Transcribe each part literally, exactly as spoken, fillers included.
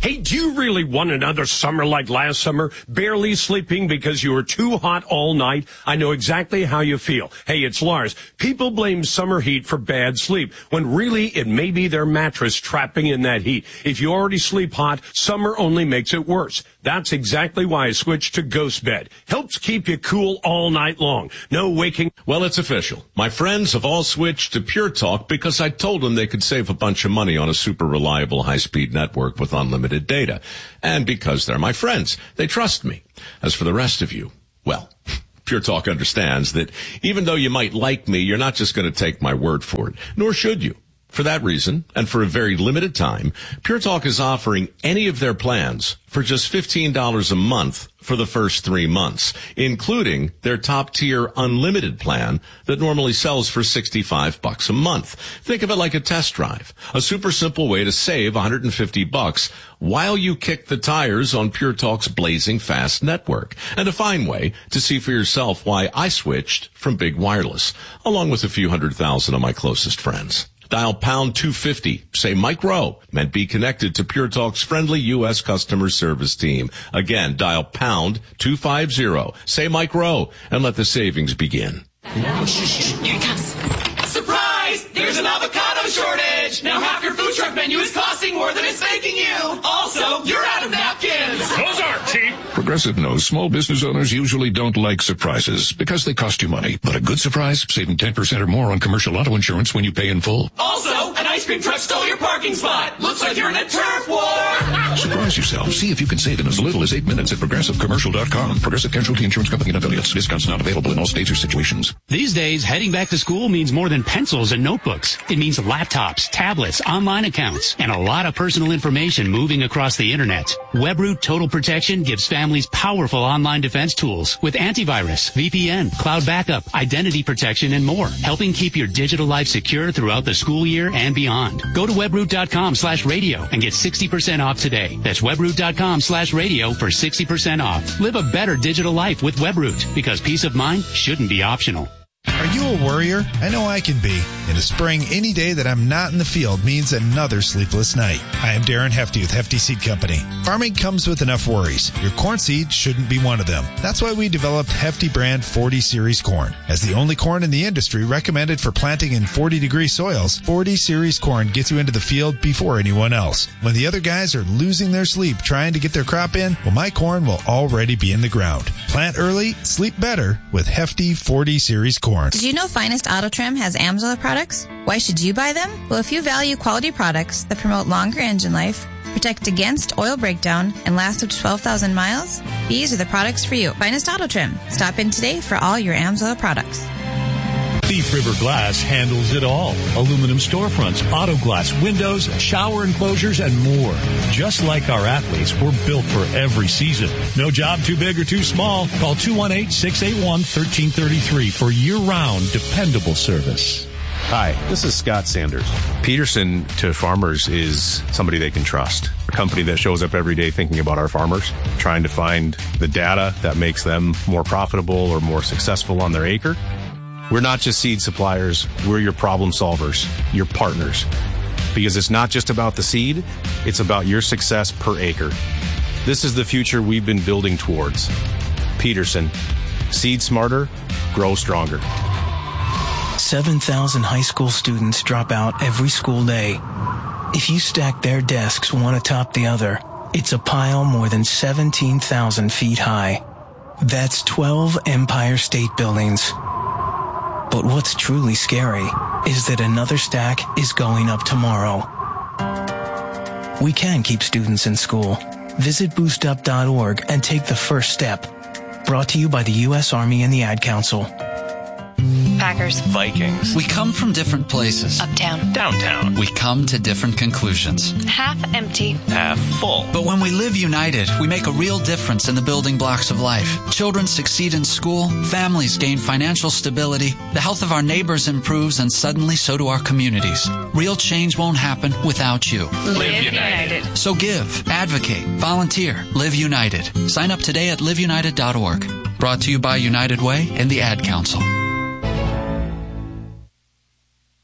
Hey, do you really want another summer like last summer? Barely sleeping because you were too hot all night? I know exactly how you feel. Hey, it's Lars. People blame summer heat for bad sleep, when really it may be their mattress trapping in that heat. If you already sleep hot, summer only makes it worse. That's exactly why I switched to Ghost Bed. Helps keep you cool all night long. No waking. Well, it's official. My friends have all switched to Pure Talk because I told them they could save a bunch of money on a super reliable high-speed network with unlimited data. And because they're my friends, they trust me. As for the rest of you, well, Pure Talk understands that even though you might like me, you're not just going to take my word for it, nor should you. For that reason, and for a very limited time, Pure Talk is offering any of their plans for just fifteen dollars a month for the first three months, including their top-tier unlimited plan that normally sells for sixty-five bucks a month. Think of it like a test drive, a super simple way to save one hundred fifty bucks while you kick the tires on Pure Talk's blazing fast network, and a fine way to see for yourself why I switched from big wireless, along with a few hundred thousand of my closest friends. Dial pound two fifty, say Mike Rowe, and be connected to Pure Talk's friendly U S customer service team. Again, dial pound two fifty, say Mike Rowe, and let the savings begin. Here it comes. Surprise! There's an avocado shortage! Now half your food truck menu is costing more than it's making you! Also, you're out of napkins! Those aren't cheap! Progressive knows small business owners usually don't like surprises because they cost you money. But a good surprise, saving ten percent or more on commercial auto insurance when you pay in full. Also, an ice cream truck stole your parking spot! Looks like you're in a turf war! Surprise yourself. See if you can save in as little as eight minutes at progressive commercial dot com. Progressive Casualty Insurance Company and affiliates. Discounts not available in all states or situations. These days, heading back to school means more than pencils and notebooks. It means laptops, tablets, online accounts, and a lot of personal information moving across the internet. WebRoot Total Protection gives families powerful online defense tools with antivirus, V P N, cloud backup, identity protection, and more, helping keep your digital life secure throughout the school year and beyond. Go to webroot dot com slash radio and get sixty percent off today. That's webroot dot com slash radio for sixty percent off. Live a better digital life with WebRoot, because peace of mind shouldn't be optional. Are you a worrier? I know I can be. In the spring, any day that I'm not in the field means another sleepless night. I am Darren Hefty with Hefty Seed Company. Farming comes with enough worries. Your corn seed shouldn't be one of them. That's why we developed Hefty brand forty series corn. As the only corn in the industry recommended for planting in forty degree soils, forty series corn gets you into the field before anyone else. When the other guys are losing their sleep trying to get their crop in, well, my corn will already be in the ground. Plant early, sleep better with Hefty forty series corn. Did you know Finest Auto Trim has Amsoil products? Why should you buy them? Well, if you value quality products that promote longer engine life, protect against oil breakdown, and last up to twelve thousand miles, these are the products for you. Finest Auto Trim. Stop in today for all your Amsoil products. Thief River Glass handles it all. Aluminum storefronts, auto glass, windows, shower enclosures, and more. Just like our athletes, we're built for every season. No job too big or too small. Call two one eight, six eight one, one three three three for year-round dependable service. Hi, this is Scott Sanders. Peterson to farmers is somebody they can trust. A company that shows up every day thinking about our farmers, trying to find the data that makes them more profitable or more successful on their acre. We're not just seed suppliers, we're your problem solvers, your partners. Because it's not just about the seed, it's about your success per acre. This is the future we've been building towards. Peterson, seed smarter, grow stronger. seven thousand high school students drop out every school day. If you stack their desks one atop the other, it's a pile more than seventeen thousand feet high. That's twelve Empire State Buildings. But what's truly scary is that another stack is going up tomorrow. We can keep students in school. Visit boost up dot org and take the first step. Brought to you by the U S Army and the Ad Council. Packers. Vikings. We come from different places. Uptown. Downtown. We come to different conclusions. Half empty. Half full. But when we live united, we make a real difference in the building blocks of life. Children succeed in school, families gain financial stability, the health of our neighbors improves, and suddenly so do our communities. Real change won't happen without you. Live united. So give, advocate, volunteer, live united. Sign up today at live united dot org. Brought to you by United Way and the Ad Council.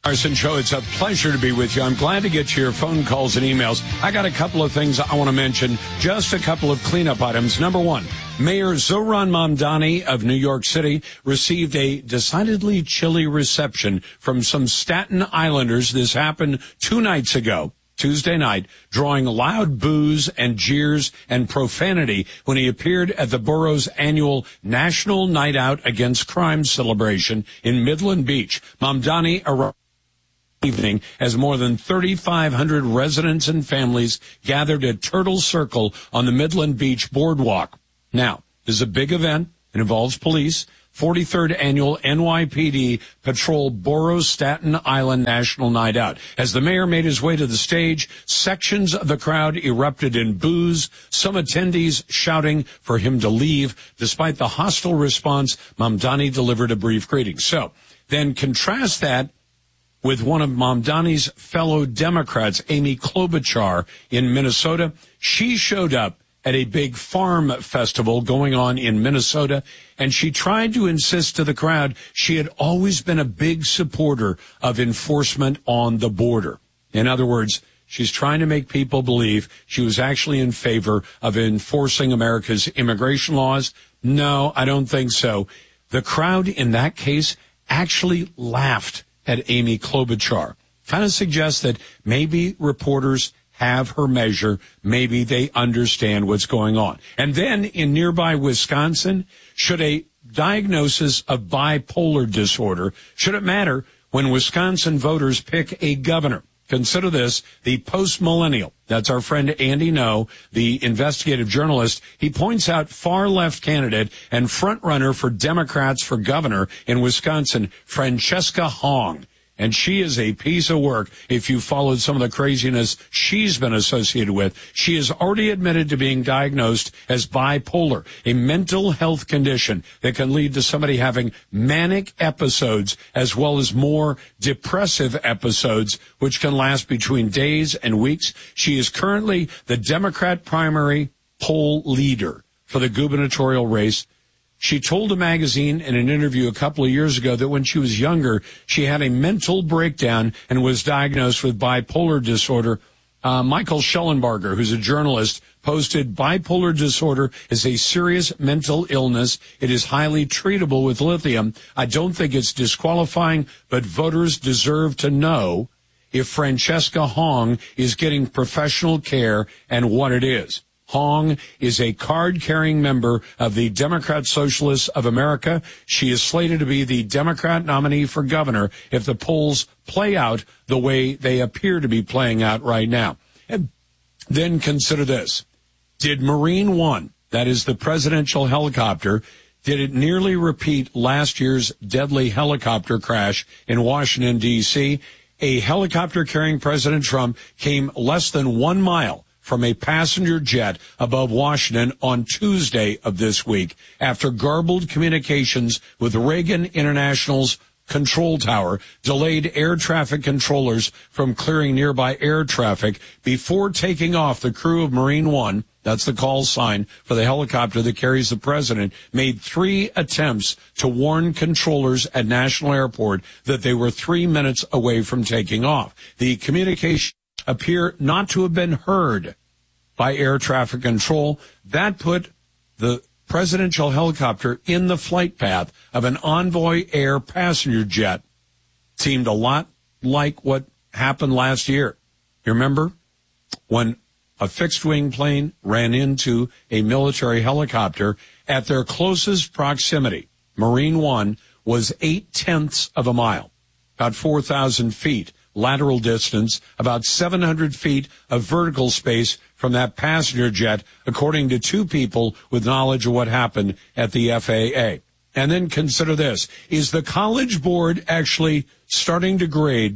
Carson Show, it's a pleasure to be with you. I'm glad to get your phone calls and emails. I got a couple of things I want to mention, just a couple of cleanup items. Number one, Mayor Zohran Mamdani of New York City received a decidedly chilly reception from some Staten Islanders. This happened two nights ago, Tuesday night, drawing loud boos and jeers and profanity when he appeared at the borough's annual National Night Out Against Crime celebration in Midland Beach. Mamdani arrived evening as more than thirty-five hundred residents and families gathered at Turtle Circle on the Midland Beach boardwalk. Now, this is a big event. It involves police. forty-third annual N Y P D Patrol Borough Staten Island National Night Out. As the mayor made his way to the stage, sections of the crowd erupted in boos, some attendees shouting for him to leave. Despite the hostile response, Mamdani delivered a brief greeting. So, then contrast that with one of Mamdani's fellow Democrats, Amy Klobuchar, in Minnesota. She showed up at a big farm festival going on in Minnesota, and she tried to insist to the crowd she had always been a big supporter of enforcement on the border. In other words, she's trying to make people believe she was actually in favor of enforcing America's immigration laws. No, I don't think so. The crowd in that case actually laughed at Amy Klobuchar. Kind of suggests that maybe reporters have her measure. Maybe they understand what's going on. And then in nearby Wisconsin, should a diagnosis of bipolar disorder, should it matter when Wisconsin voters pick a governor? Consider this, the post-millennial. That's our friend Andy No, the investigative journalist. He points out far-left candidate and front-runner for Democrats for governor in Wisconsin, Francesca Hong. And she is a piece of work if you followed some of the craziness she's been associated with. She has already admitted to being diagnosed as bipolar, a mental health condition that can lead to somebody having manic episodes as well as more depressive episodes, which can last between days and weeks. She is currently the Democrat primary poll leader for the gubernatorial race. She told a magazine in an interview a couple of years ago that when she was younger, she had a mental breakdown and was diagnosed with bipolar disorder. Uh, Michael Schellenbarger, who's a journalist, posted bipolar disorder is a serious mental illness. It is highly treatable with lithium. I don't think it's disqualifying, but voters deserve to know if Francesca Hong is getting professional care and what it is. Hong is a card-carrying member of the Democrat Socialists of America. She is slated to be the Democrat nominee for governor if the polls play out the way they appear to be playing out right now. And then consider this. Did Marine One, that is the presidential helicopter, did it nearly repeat last year's deadly helicopter crash in Washington, D C? A helicopter carrying President Trump came less than one mile from a passenger jet above Washington on Tuesday of this week after garbled communications with Reagan International's control tower delayed air traffic controllers from clearing nearby air traffic. Before taking off, the crew of Marine One, that's the call sign for the helicopter that carries the president, made three attempts to warn controllers at National Airport that they were three minutes away from taking off. The communication appear not to have been heard by air traffic control. That put the presidential helicopter in the flight path of an Envoy Air passenger jet. Seemed a lot like what happened last year. You remember when a fixed-wing plane ran into a military helicopter at their closest proximity? Marine One was eight-tenths of a mile, about four thousand feet. Lateral distance, about seven hundred feet of vertical space from that passenger jet, according to two people with knowledge of what happened at the F A A. And then consider this. Is the College Board actually starting to grade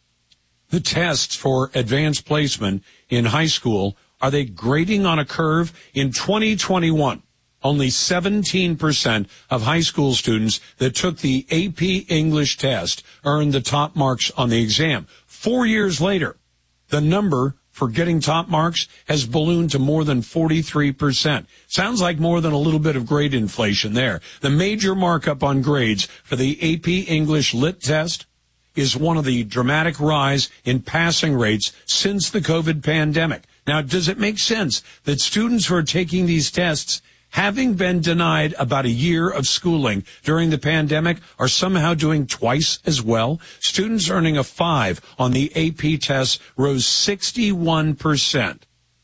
the tests for advanced placement in high school? Are they grading on a curve? In twenty twenty-one, only seventeen percent of high school students that took the A P English test earned the top marks on the exam. Four years later, the number for getting top marks has ballooned to more than forty-three percent. Sounds like more than a little bit of grade inflation there. The major markup on grades for the A P English Lit test is one of the dramatic rise in passing rates since the COVID pandemic. Now, does it make sense that students who are taking these tests, having been denied about a year of schooling during the pandemic, are somehow doing twice as well? Students earning a five on the A P test rose sixty-one percent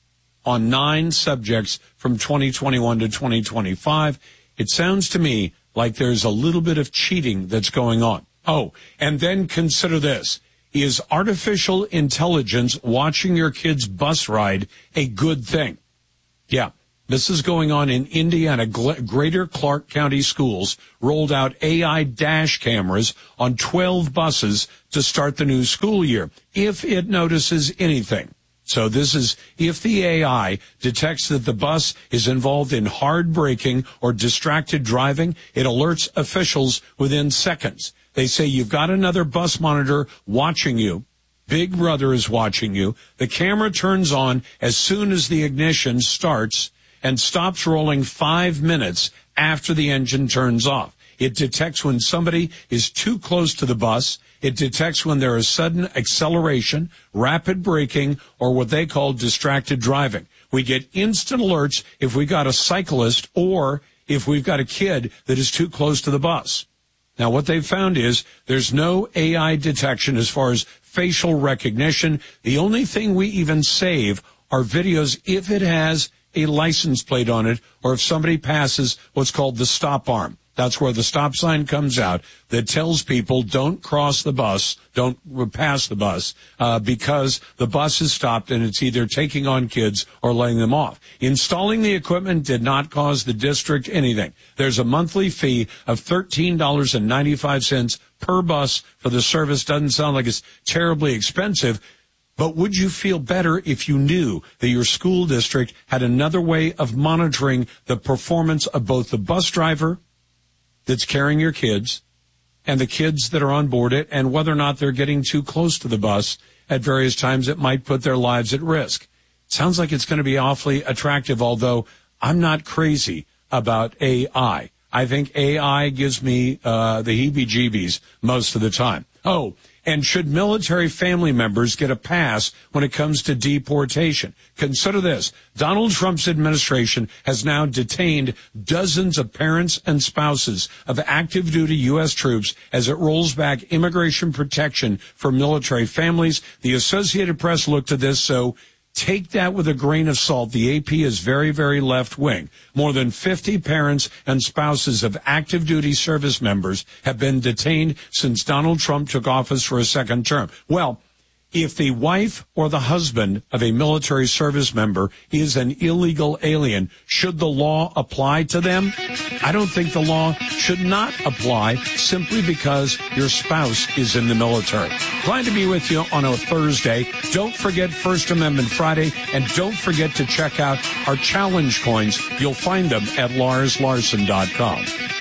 on nine subjects from twenty twenty-one to twenty twenty-five. It sounds to me like there's a little bit of cheating that's going on. Oh, and then consider this. Is artificial intelligence watching your kid's bus ride a good thing? Yeah. This is going on in Indiana. Greater Clark County Schools rolled out A I dash cameras on twelve buses to start the new school year, if it notices anything. So this is if the A I detects that the bus is involved in hard braking or distracted driving, it alerts officials within seconds. They say you've got another bus monitor watching you. Big Brother is watching you. The camera turns on as soon as the ignition starts and stops rolling five minutes after the engine turns off. It detects when somebody is too close to the bus. It detects when there is sudden acceleration, rapid braking, or what they call distracted driving. We get instant alerts if we've got a cyclist or if we've got a kid that is too close to the bus. Now, what they've found is there's no A I detection as far as facial recognition. The only thing we even save are videos if it has a license plate on it or if somebody passes what's called the stop arm. That's where the stop sign comes out that tells people don't cross the bus, don't pass the bus, uh, because the bus is stopped and it's either taking on kids or letting them off. Installing the equipment did not cause the district anything. There's a monthly fee of thirteen dollars and ninety-five cents per bus for the service. Doesn't sound like it's terribly expensive. But would you feel better if you knew that your school district had another way of monitoring the performance of both the bus driver that's carrying your kids and the kids that are on board it, and whether or not they're getting too close to the bus at various times that might put their lives at risk? Sounds like it's going to be awfully attractive, although I'm not crazy about A I. I think A I gives me uh, the heebie-jeebies most of the time. Oh, and should military family members get a pass when it comes to deportation? Consider this. Donald Trump's administration has now detained dozens of parents and spouses of active duty U S troops as it rolls back immigration protection for military families. The Associated Press looked at this, so take that with a grain of salt. The A P is very, very left-wing. More than fifty parents and spouses of active duty service members have been detained since Donald Trump took office for a second term. Well, if the wife or the husband of a military service member is an illegal alien, should the law apply to them? I don't think the law should not apply simply because your spouse is in the military. Glad to be with you on a Thursday. Don't forget First Amendment Friday, and don't forget to check out our challenge coins. You'll find them at Lars Larson dot com.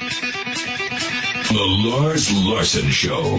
The Lars Larson Show.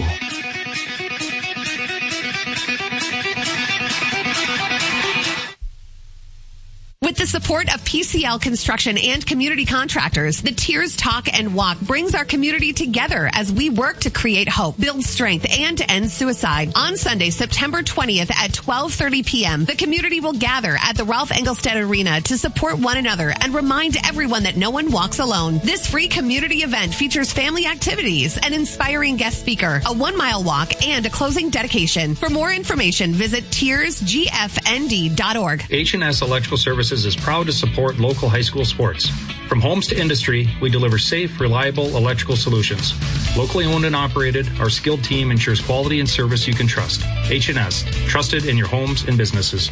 With the support of P C L Construction and community contractors, the Tears Talk and Walk brings our community together as we work to create hope, build strength, and end suicide. On Sunday, September twentieth at twelve thirty p.m., the community will gather at the Ralph Engelstad Arena to support one another and remind everyone that no one walks alone. This free community event features family activities, an inspiring guest speaker, a one-mile walk, and a closing dedication. For more information, visit tears g f n d dot org. H and S Electrical Services is proud to support local high school sports. From homes to industry, we deliver safe, reliable electrical solutions. Locally owned and operated, our skilled team ensures quality and service you can trust. H and S, trusted in your homes and businesses.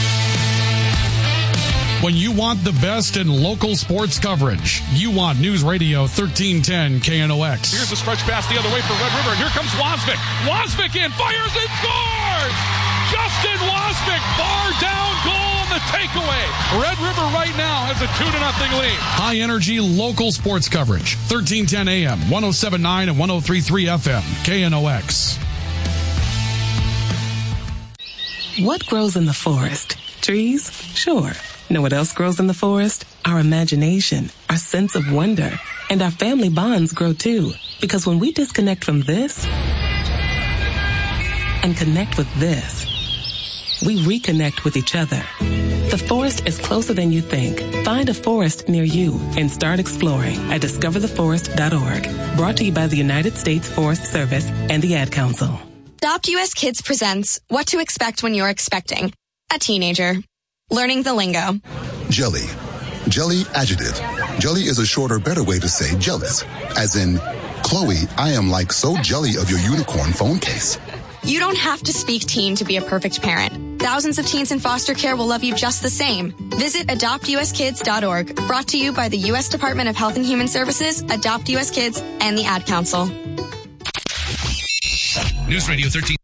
When you want the best in local sports coverage, you want News Radio thirteen ten K N O X. Here's the stretch pass the other way for Red River, and here comes Wasvik. Wasvik in, fires and scores! Justin Wasvik, bar down goal on the takeaway. Red River right now has a two to nothing lead. High energy local sports coverage. thirteen ten A M, one oh seven point nine and one oh three point three F M, K N O X. What grows in the forest? Trees? Sure. Know what else grows in the forest? Our imagination, our sense of wonder, and our family bonds grow too. Because when we disconnect from this and connect with this. We reconnect with each other. The forest is closer than you think. Find a forest near you and start exploring at discover the forest dot org. Brought to you by the United States Forest Service and the Ad Council. Adopt U S Kids presents What to Expect When You're Expecting a Teenager. Learning the lingo. Jelly. Jelly adjective. Jelly is a shorter, better way to say jealous. As in, Chloe, I am like so jelly of your unicorn phone case. You don't have to speak teen to be a perfect parent. Thousands of teens in foster care will love you just the same. Visit adopt u s kids dot org. Brought to you by the U S Department of Health and Human Services, Adopt U S Kids, and the Ad Council. News Radio thirteen.